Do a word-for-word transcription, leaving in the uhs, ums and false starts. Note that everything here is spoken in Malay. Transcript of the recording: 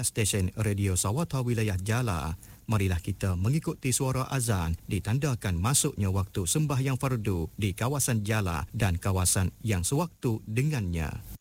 inilah stesen Radio Sawata Wilayah Jala. Marilah kita mengikuti suara azan ditandakan masuknya waktu sembahyang fardu di kawasan Jala dan kawasan yang sewaktu dengannya.